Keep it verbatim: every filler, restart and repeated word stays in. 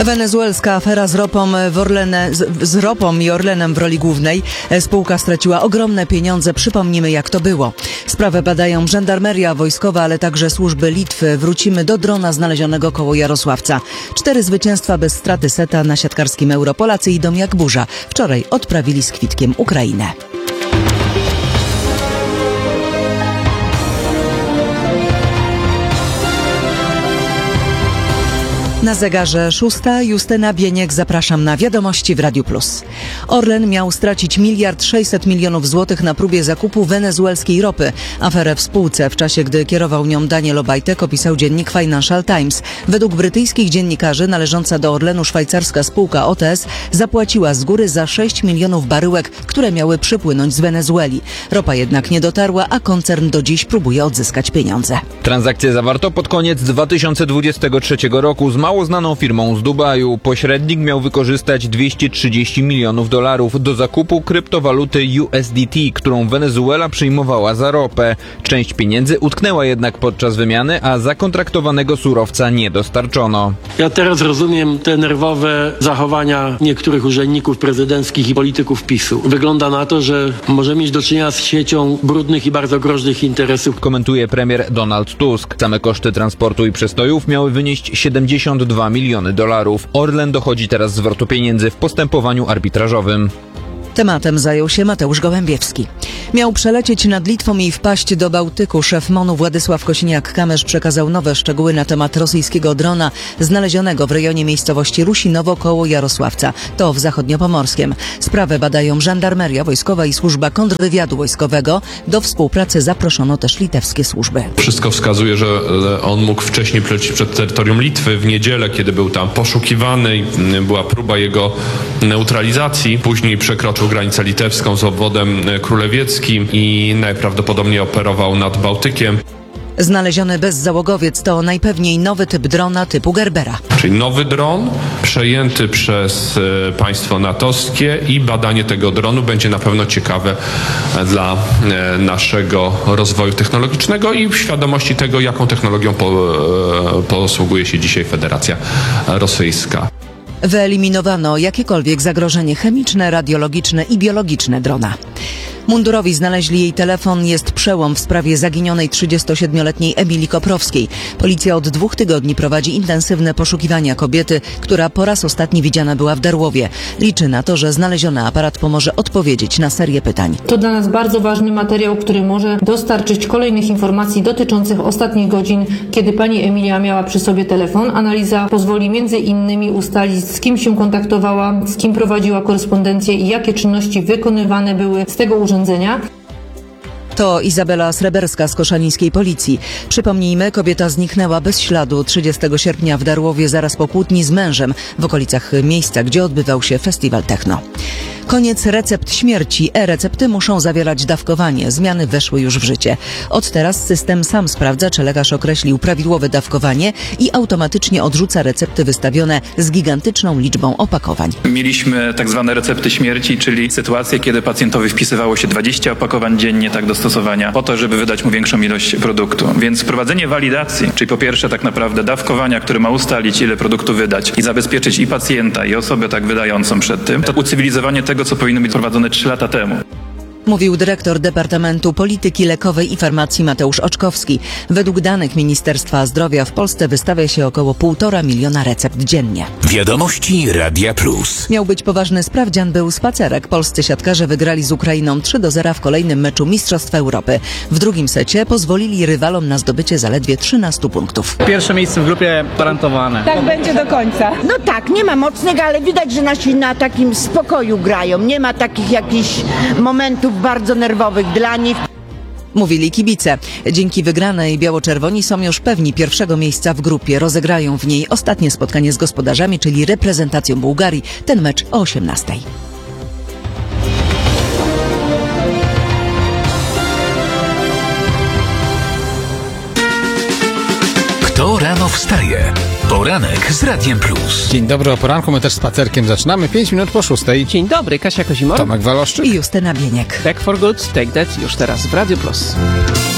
Wenezuelska afera z ropą, w Orlene, z, z ropą i Orlenem w roli głównej. Spółka straciła ogromne pieniądze. Przypomnimy, jak to było. Sprawę badają żandarmeria wojskowa, ale także służby Litwy. Wrócimy do drona znalezionego koło Jarosławca. Cztery zwycięstwa bez straty seta na siatkarskim Euro. Polacy idą jak burza. Wczoraj odprawili z kwitkiem Ukrainę. Na zegarze szósta. Justyna Bieniek, zapraszam na wiadomości w Radiu Plus. Orlen miał stracić miliard sześćset milionów złotych na próbie zakupu wenezuelskiej ropy. Aferę w spółce, w czasie gdy kierował nią Daniel Obajtek, opisał dziennik Financial Times. Według brytyjskich dziennikarzy należąca do Orlenu szwajcarska spółka O T S zapłaciła z góry za sześć milionów baryłek, które miały przypłynąć z Wenezueli. Ropa jednak nie dotarła, a koncern do dziś próbuje odzyskać pieniądze. Transakcję zawarto pod koniec dwa tysiące dwudziestego trzeciego roku z mało znaną firmą z Dubaju. Pośrednik miał wykorzystać dwieście trzydzieści milionów dolarów do zakupu kryptowaluty U S D T, którą Wenezuela przyjmowała za ropę. Część pieniędzy utknęła jednak podczas wymiany, a zakontraktowanego surowca nie dostarczono. Ja teraz rozumiem te nerwowe zachowania niektórych urzędników prezydenckich i polityków PiSu. Wygląda na to, że możemy mieć do czynienia z siecią brudnych i bardzo groźnych interesów. Komentuje premier Donald Tusk. Same koszty transportu i przestojów miały wynieść siedemdziesiąt dwa miliony dolarów. Orlen dochodzi teraz zwrotu pieniędzy w postępowaniu arbitrażowym. Tematem zajął się Mateusz Gołębiewski. Miał przelecieć nad Litwą i wpaść do Bałtyku. Szef MON-u Władysław Kosiniak-Kamysz przekazał nowe szczegóły na temat rosyjskiego drona znalezionego w rejonie miejscowości Rusinowo koło Jarosławca. To w zachodniopomorskiem. Sprawę badają żandarmeria wojskowa i służba kontrwywiadu wojskowego. Do współpracy zaproszono też litewskie służby. Wszystko wskazuje, że on mógł wcześniej przelecieć przed terytorium Litwy w niedzielę, kiedy był tam poszukiwany i była próba jego neutralizacji. Później przekroczył granicę litewską z obwodem królewieckim i najprawdopodobniej operował nad Bałtykiem. Znaleziony bezzałogowiec to najpewniej nowy typ drona typu Gerbera. Czyli nowy dron przejęty przez e, państwo natowskie i badanie tego dronu będzie na pewno ciekawe dla e, naszego rozwoju technologicznego i świadomości tego, jaką technologią po, e, posługuje się dzisiaj Federacja Rosyjska. Wyeliminowano jakiekolwiek zagrożenie chemiczne, radiologiczne i biologiczne drona. Mundurowi znaleźli jej telefon. Jest przełom w sprawie zaginionej trzydziestosiedmioletniej Emilii Koprowskiej. Policja od dwóch tygodni prowadzi intensywne poszukiwania kobiety, która po raz ostatni widziana była w Darłowie. Liczy na to, że znaleziony aparat pomoże odpowiedzieć na serię pytań. To dla nas bardzo ważny materiał, który może dostarczyć kolejnych informacji dotyczących ostatnich godzin, kiedy pani Emilia miała przy sobie telefon. Analiza pozwoli między innymi ustalić, z kim się kontaktowała, z kim prowadziła korespondencję i jakie czynności wykonywane były z tego urządzenia. To Izabela Sreberska z koszalińskiej policji. Przypomnijmy, kobieta zniknęła bez śladu trzydziestego sierpnia w Darłowie zaraz po kłótni z mężem w okolicach miejsca, gdzie odbywał się festiwal techno. Koniec recept śmierci. E-recepty muszą zawierać dawkowanie. Zmiany weszły już w życie. Od teraz system sam sprawdza, czy lekarz określił prawidłowe dawkowanie i automatycznie odrzuca recepty wystawione z gigantyczną liczbą opakowań. Mieliśmy tak zwane recepty śmierci, czyli sytuacje, kiedy pacjentowi wpisywało się dwadzieścia opakowań dziennie tak do stosowania, po to, żeby wydać mu większą ilość produktu. Więc wprowadzenie walidacji, czyli po pierwsze tak naprawdę dawkowania, które ma ustalić, ile produktu wydać i zabezpieczyć i pacjenta, i osobę tak wydającą przed tym, to ucywilizowanie tego, co powinno być prowadzone trzy lata temu. Mówił dyrektor Departamentu Polityki Lekowej i Farmacji Mateusz Oczkowski. Według danych Ministerstwa Zdrowia w Polsce wystawia się około półtora miliona recept dziennie. Wiadomości Radia Plus. Miał być poważny sprawdzian, był spacerek. Polscy siatkarze wygrali z Ukrainą trzy do zera w kolejnym meczu Mistrzostw Europy. W drugim secie pozwolili rywalom na zdobycie zaledwie trzynastu punktów. Pierwsze miejsce w grupie gwarantowane. Tak będzie do końca. No tak, nie ma mocnego, ale widać, że nasi na takim spokoju grają. Nie ma takich jakichś momentów bardzo nerwowych dla nich. Mówili kibice. Dzięki wygranej biało-czerwoni są już pewni pierwszego miejsca w grupie. Rozegrają w niej ostatnie spotkanie z gospodarzami, czyli reprezentacją Bułgarii. Ten mecz o osiemnastej. Kto rano wstaje? Poranek z Radiem Plus. Dzień dobry, o poranku my też spacerkiem zaczynamy. pięć minut po szóstej. Dzień dobry, Kasia Kozimor. Tomek Waloszczyk i Justyna Bieniek. Back for Good, Take That już teraz w Radiu Plus.